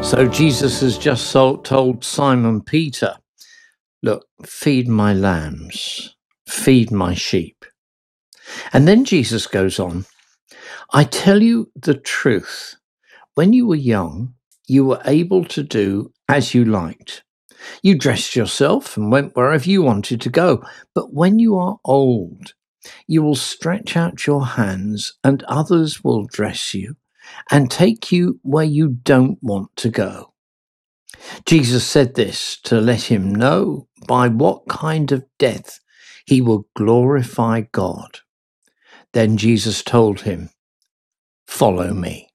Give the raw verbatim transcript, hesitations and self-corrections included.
So Jesus has just so- told Simon Peter, look, feed my lambs, feed my sheep. And then Jesus goes on, I tell you the truth. When you were young, you were able to do as you liked. You dressed yourself and went wherever you wanted to go. But when you are old, you will stretch out your hands and others will dress you and take you where you don't want to go. Jesus said this to let him know by what kind of death he will glorify God. Then Jesus told him, follow me.